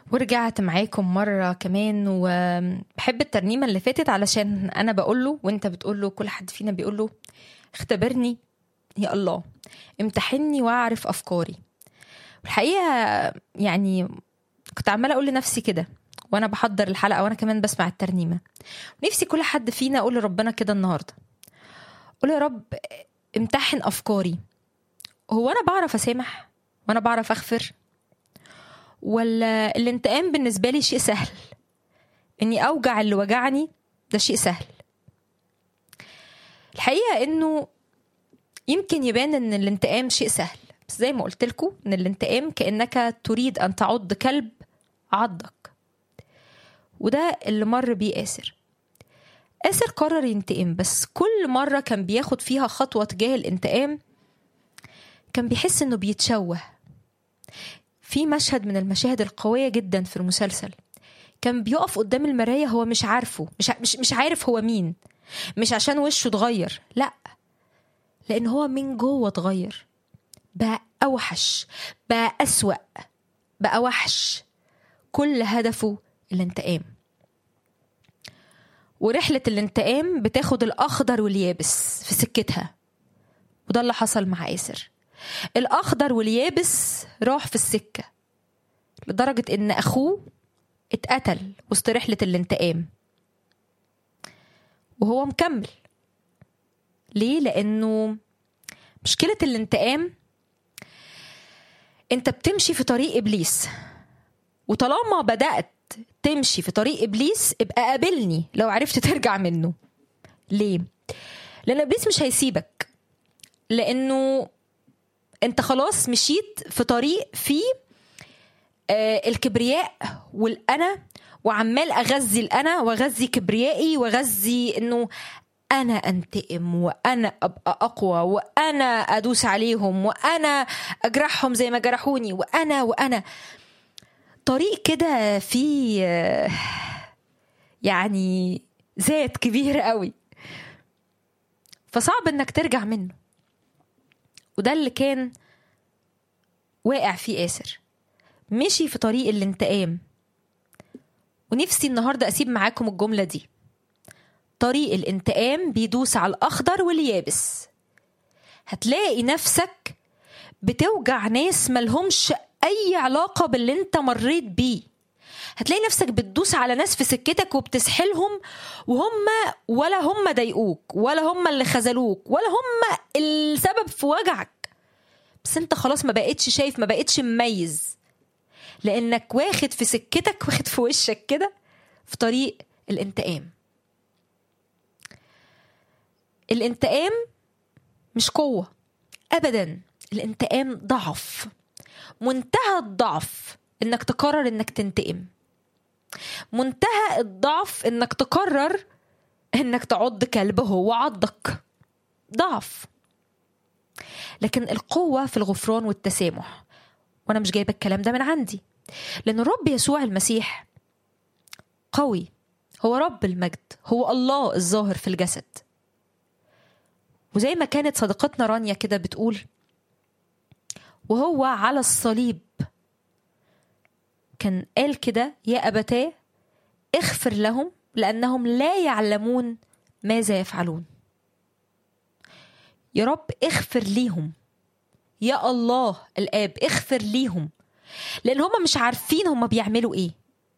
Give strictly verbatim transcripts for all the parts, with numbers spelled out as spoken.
ورجعت معاكم مرة كمان، وبحب الترنيمة اللي فاتت علشان أنا بقوله وإنت بتقوله، كل حد فينا بيقوله اختبرني يا الله، امتحني واعرف أفكاري. الحقيقة يعني كنت عمالة أقول لنفسي كده وأنا بحضر الحلقة وأنا كمان بسمع الترنيمة، نفسي كل حد فينا أقول لربنا كده النهاردة، قول يا رب امتحن أفكاري. هو أنا بعرف أسامح وأنا بعرف أغفر، ولا الانتقام بالنسبة لي شيء سهل؟ اني اوجع اللي وجعني ده شيء سهل. الحقيقة انه يمكن يبان ان الانتقام شيء سهل، بس زي ما قلت لكم ان الانتقام كأنك تريد ان تعض كلب عضك، وده اللي مر بيه آسر. آسر قرر ينتقم، بس كل مرة كان بياخد فيها خطوة تجاه الانتقام كان بيحس انه بيتشوه. في مشهد من المشاهد القوية جدا في المسلسل كان بيقف قدام المراية، هو مش عارفه، مش مش مش عارف هو مين، مش عشان وشه اتغير، لا، لأن هو من جوه اتغير، بقى أوحش، بقى أسوأ، بقى وحش، كل هدفه الانتقام. ورحلة الانتقام بتاخد الأخضر واليابس في سكتها، وده اللي حصل مع آسر. الأخضر واليابس راح في السكة لدرجة إن أخوه اتقتل وسط رحلة الانتقام، وهو مكمل. ليه؟ لأنه مشكلة الانتقام انت بتمشي في طريق إبليس، وطالما بدأت تمشي في طريق إبليس ابقى قابلني لو عرفت ترجع منه. ليه؟ لأن إبليس مش هيسيبك، لأنه انت خلاص مشيت في طريق فيه آه الكبرياء والأنا، وعمال أغذي الأنا وأغذي كبريائي وأغذي إنه أنا أنتقم وأنا أبقى أقوى وأنا أدوس عليهم وأنا أجرحهم زي ما جرحوني وأنا وأنا طريق كده فيه يعني ذات كبير قوي، فصعب إنك ترجع منه. وده اللي كان واقع فيه آسر، مشي في طريق الانتقام. ونفسي النهاردة أسيب معاكم الجملة دي: طريق الانتقام بيدوس على الأخضر واليابس. هتلاقي نفسك بتوجع ناس ملهمش أي علاقة باللي انت مريت بيه، هتلاقي نفسك بتدوس على ناس في سكتك وبتسحلهم، وهم ولا هم ضايقوك ولا هم اللي خذلوك ولا هم السبب في وجعك، بس انت خلاص ما بقتش شايف، ما بقتش مميز، لأنك واخد في سكتك، واخد في وشك كده في طريق الانتقام. الانتقام مش قوة أبدا، الانتقام ضعف، منتهى الضعف انك تقرر انك تنتقم، منتهى الضعف انك تقرر انك تعض كلب هو عضك، ضعف. لكن القوة في الغفران والتسامح، وانا مش جايبه الكلام ده من عندي، لأن الرب يسوع المسيح قوي، هو رب المجد، هو الله الظاهر في الجسد. وزي ما كانت صديقتنا رانيا كده بتقول، وهو على الصليب كان قال كده: يا أبتاه اغفر لهم لأنهم لا يعلمون ماذا يفعلون. يا رب اغفر ليهم، يا الله الآب اغفر ليهم، لأن هم مش عارفين هم بيعملوا ايه.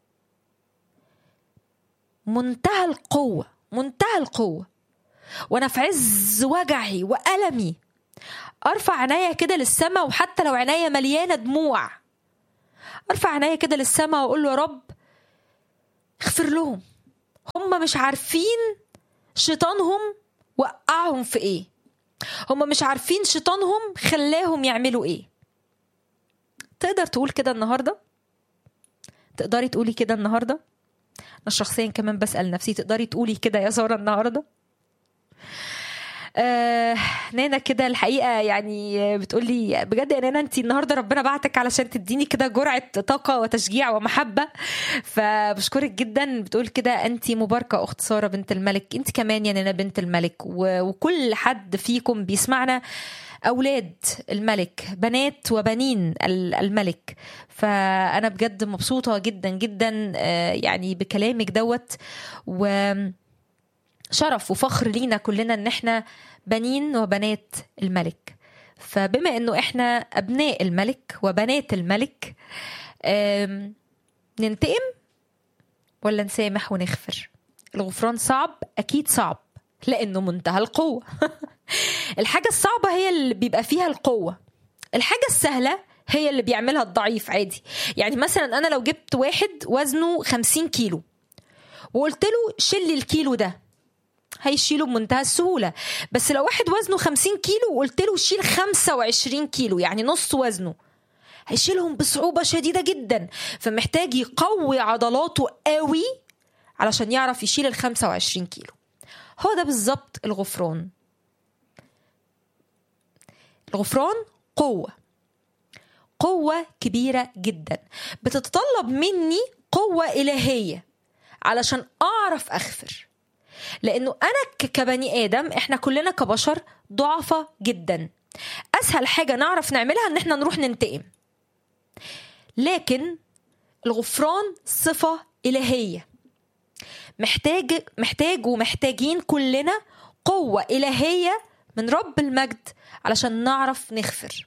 منتهى القوة، منتهى القوة. وانا في عز وجعي وألمي ارفع عناية كده للسماء، وحتى لو عناية مليانة دموع ارفع عناية كده للسماء واقول له: يا رب اغفر لهم، هم مش عارفين شيطانهم وقعهم في ايه، هم مش عارفين شيطانهم خلاهم يعملوا ايه. تقدر تقول كده النهاردة؟ تقدري تقولي كده النهاردة؟ انا شخصيا كمان بسأل نفسي، تقدري تقولي كده يا سارة النهاردة؟ آه نانا كده الحقيقه يعني بتقولي بجد يا نانا انت النهارده ربنا بعتك علشان تديني كده جرعه طاقه وتشجيع ومحبه، فبشكرك جدا. بتقول كده انت مباركه اخت ساره بنت الملك، انت كمان يا نانا بنت الملك، وكل حد فيكم بيسمعنا أولاد الملك، بنات وبنين الملك. فأنا بجد مبسوطة جدا جدا يعني بكلامك دوت، وشرف وفخر لينا كلنا ان احنا بنين وبنات الملك. فبما انه احنا أبناء الملك وبنات الملك، ننتقم ولا نسامح ونغفر؟ الغفران صعب، أكيد صعب، لأنه منتهى القوة. الحاجة الصعبة هي اللي بيبقى فيها القوة، الحاجة السهلة هي اللي بيعملها الضعيف عادي. يعني مثلا أنا لو جبت واحد وزنه خمسين كيلو وقلت له شيل الكيلو ده، هيشيله بمنتهى السهولة. بس لو واحد وزنه خمسين كيلو وقلت له شيل خمسة وعشرين كيلو، يعني نص وزنه، هيشيلهم بصعوبة شديدة جدا. فمحتاج يقوي عضلاته قوي علشان يعرف يشيل ال خمسة وعشرين كيلو. هو ده بالظبط الغفران. الغفران قوة، قوة كبيرة جدا، بتتطلب مني قوة إلهية علشان أعرف أغفر. لأنه أنا كبني آدم، إحنا كلنا كبشر ضعفة جدا. أسهل حاجة نعرف نعملها إن إحنا نروح ننتقم، لكن الغفران صفة إلهية. محتاج محتاج ومحتاجين كلنا قوة إلهية من رب المجد علشان نعرف نغفر.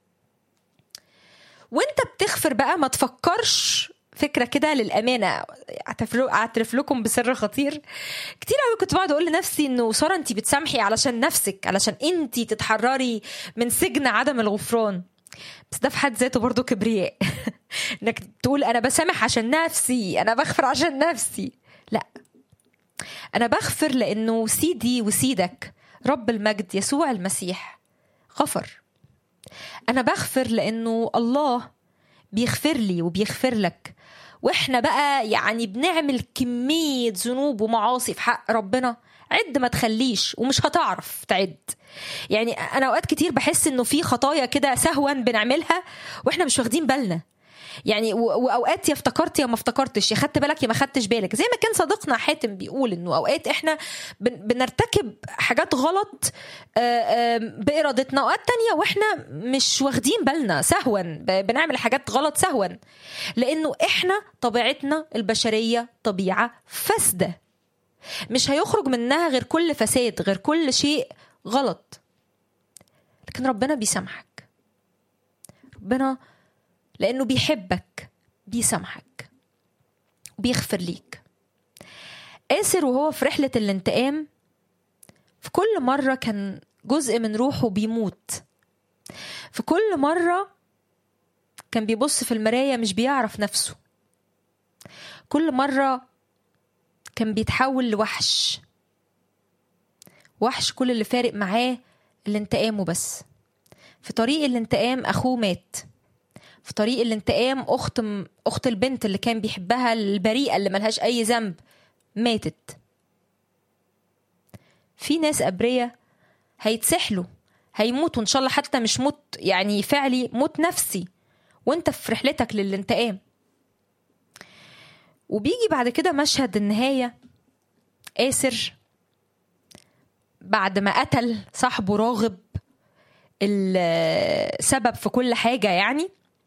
وانت بتغفر بقى ما تفكرش فكرة كده للأمانة، أعترف لكم بسر خطير. كتير قوي كنت بقعد أقول لنفسي إنه سارة أنت بتسامحي علشان نفسك، علشان أنت تتحرري من سجن عدم الغفران. بس ده في حد ذاته برضو كبرياء. إنك تقول أنا بسامح عشان نفسي، أنا بغفر عشان نفسي. لا، أنا بغفر لأنه سيدي وسيدك رب المجد يسوع المسيح غفر. أنا بغفر لأنه الله بيغفر لي وبيغفر لك. وإحنا بقى يعني بنعمل كمية ذنوب ومعاصي في حق ربنا عد ما تخليش، ومش هتعرف تعد. يعني أنا أوقات كتير بحس إنه في خطايا كده سهوا بنعملها وإحنا مش واخدين بالنا. يعني واوقات يا افتكرت يا ما افتكرتش، يا خدت بالك يا ما خدتش بالك. زي ما كان صديقنا حاتم بيقول انه اوقات احنا بنرتكب حاجات غلط بارادتنا، اوقات تانية واحنا مش واخدين بالنا سهوا بنعمل حاجات غلط سهوا، لانه احنا طبيعتنا البشرية طبيعة فاسدة، مش هيخرج منها غير كل فساد، غير كل شيء غلط. لكن ربنا بيسامحك، ربنا لأنه بيحبك بيسامحك وبيغفر ليك. آسر وهو في رحلة الانتقام في كل مرة كان جزء من روحه بيموت. في كل مرة كان بيبص في المراية مش بيعرف نفسه. كل مرة كان بيتحول لوحش، وحش كل اللي فارق معاه الانتقام وبس. في طريق الانتقام أخوه مات، في طريق الانتقام أخت أخت البنت اللي كان بيحبها البريئة اللي ملهاش أي ذنب ماتت. في ناس أبرياء هيتسحلوا، هيموتوا إن شاء الله، حتى مش موت يعني فعلي، موت نفسي وانت في رحلتك للانتقام. وبيجي بعد كده مشهد النهاية. آسر بعد ما قتل صاحبه راغب السبب في كل حاجة، يعني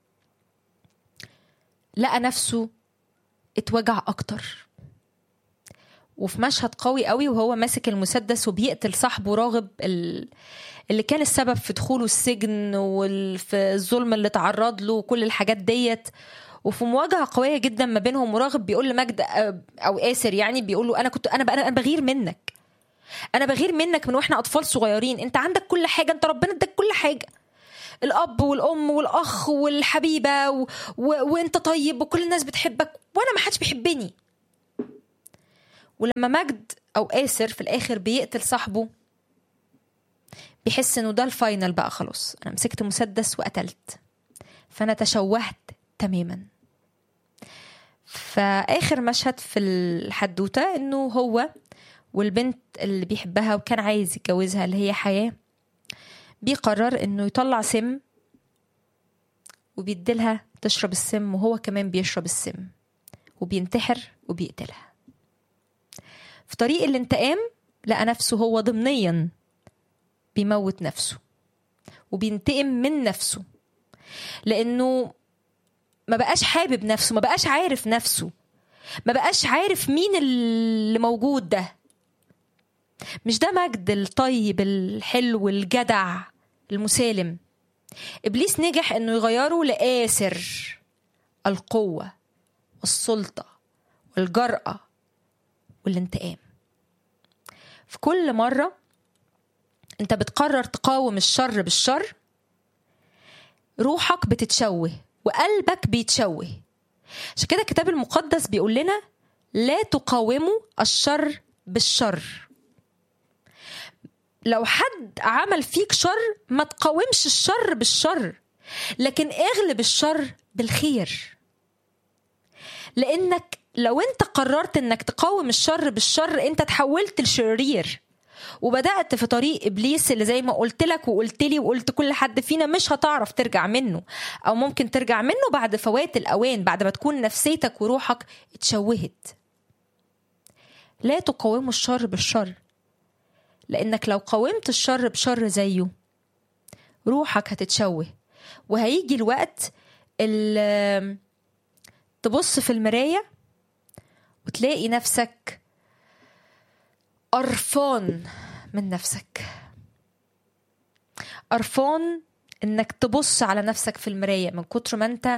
لقى نفسه اتوجع أكتر. وفي مشهد قوي قوي وهو ماسك المسدس وبيقتل صاحبه راغب اللي كان السبب في دخوله السجن وفي الظلم اللي تعرض له وكل الحاجات ديت، وفي مواجهة قوية جدا ما بينهم. وراغب بيقول لمجد أو آسر يعني بيقول له أنا كنت أنا أنا بغير منك، أنا بغير منك من وإحنا أطفال صغيرين. أنت عندك كل حاجة، أنت ربنا اداك كل حاجة، الأب والأم والأخ والحبيبة و... و... وأنت طيب وكل الناس بتحبك، وأنا ما حدش بيحبني. ولما مجد أو آسر في الآخر بيقتل صاحبه بيحس إنه ده الفاينل بقى، خلاص أنا مسكت مسدس وقتلت، فأنا تشوهت تماما. فآخر مشهد في الحدوتة إنه هو والبنت اللي بيحبها وكان عايز يتجوزها اللي هي حياة بيقرر انه يطلع سم وبيديلها تشرب السم، وهو كمان بيشرب السم وبينتحر وبيقتلها. في طريق الانتقام لقى نفسه هو ضمنيا بيموت نفسه وبينتقم من نفسه، لأنه ما بقاش حابب نفسه، ما بقاش عارف نفسه، ما بقاش عارف مين اللي موجود ده. مش ده مجد الطيب الحلو الجدع المسالم. إبليس نجح إنه يغيره لآسر القوة والسلطة والجرأة والانتقام. في كل مرة انت بتقرر تقاوم الشر بالشر، روحك بتتشوه وقلبك بيتشوه. عشان كده الكتاب المقدس بيقول لنا لا تقاوموا الشر بالشر. لو حد عمل فيك شر ما تقاومش الشر بالشر، لكن اغلب الشر بالخير. لانك لو انت قررت انك تقاوم الشر بالشر انت تحولت لشرير وبدأت في طريق إبليس اللي زي ما قلت لك وقلت لي وقلت كل حد فينا مش هتعرف ترجع منه، أو ممكن ترجع منه بعد فوات الأوان، بعد ما تكون نفسيتك وروحك اتشوهت. لا تقاوموا الشر بالشر، لأنك لو قاومت الشر بشر زيه روحك هتتشوه، وهيجي الوقت اللي تبص في المراية وتلاقي نفسك قرفان من نفسك، قرفان انك تبص على نفسك في المراية من كتر ما انت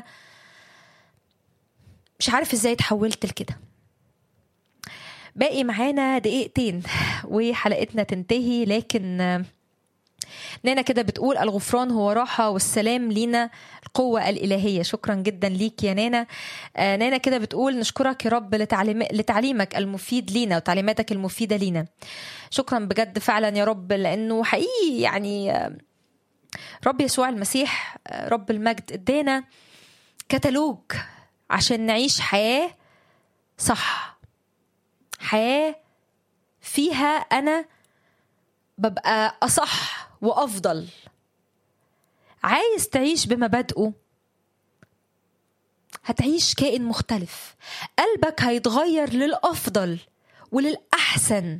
مش عارف ازاي تحولت لكده. باقي معانا دقيقتين وحلقتنا تنتهي، لكن نانا كده بتقول الغفران هو راحة والسلام لينا القوة الإلهية. شكرا جدا ليك يا نانا. آه نانا كده بتقول نشكرك يا رب لتعليم لتعليمك المفيد لينا وتعليماتك المفيدة لينا. شكرا بجد فعلا يا رب، لأنه حقيقي يعني رب يسوع المسيح رب المجد ادانا كتالوج عشان نعيش حياة صح، حياة فيها أنا ببقى أصح وأفضل. عايز تعيش بمبادئه هتعيش كائن مختلف، قلبك هيتغير للأفضل وللأحسن.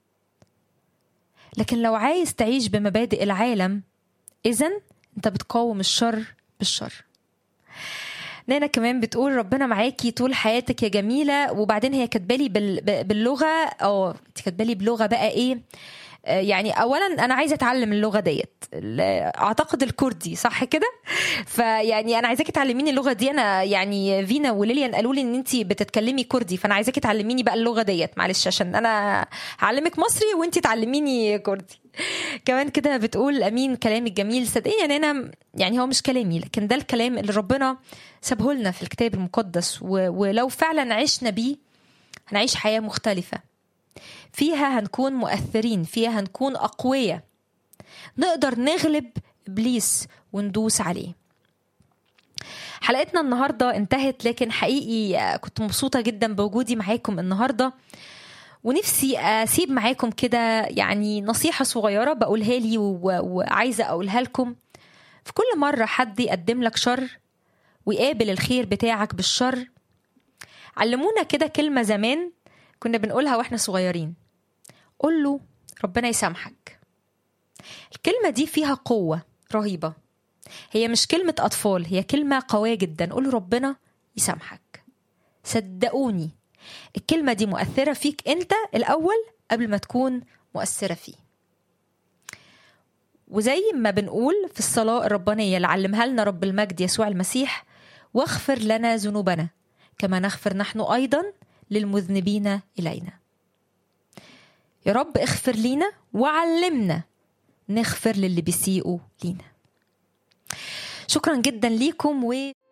لكن لو عايز تعيش بمبادئ العالم إذن أنت بتقاوم الشر بالشر. نانا كمان بتقول ربنا معاكي طول حياتك يا جميلة. وبعدين هي كاتبالي باللغة أو انت كاتبالي بلغة بقى إيه يعني. اولا انا عايزه اتعلم اللغه ديت، اعتقد الكردي صح كده، فيعني انا عايزاكي تعلميني اللغه دي. انا يعني فينا وليليان قالوا لي ان انت بتتكلمي كردي، فانا عايزاكي تعلميني بقى اللغه ديت معلش، عشان انا هعلمك مصري وانت تعلميني كردي. كمان كده بتقول امين كلامك جميل. صدقيني انا يعني هو مش كلامي، لكن ده الكلام اللي ربنا سابه لنا في الكتاب المقدس، ولو فعلا عشنا بيه هنعيش حياه مختلفه، فيها هنكون مؤثرين، فيها هنكون أقوياء، نقدر نغلب إبليس وندوس عليه. حلقتنا النهاردة انتهت، لكن حقيقي كنت مبسوطة جدا بوجودي معاكم النهاردة، ونفسي أسيب معاكم كده يعني نصيحة صغيرة بقولها لي وعايزة أقولها لكم. في كل مرة حد يقدم لك شر ويقابل الخير بتاعك بالشر، علمونا كده كلمة زمان كنا بنقولها واحنا صغيرين، قول له ربنا يسامحك. الكلمة دي فيها قوة رهيبة، هي مش كلمة أطفال، هي كلمة قوية جدا. قول له ربنا يسامحك. صدقوني الكلمة دي مؤثرة فيك أنت الأول قبل ما تكون مؤثرة فيه. وزي ما بنقول في الصلاة الربانية اللي علمها لنا رب المجد يسوع المسيح، واغفر لنا ذنوبنا كما نغفر نحن أيضا للمذنبين إلينا. يا رب اغفر لينا وعلمنا نغفر للي بيسيئوا لينا. شكرا جدا ليكم و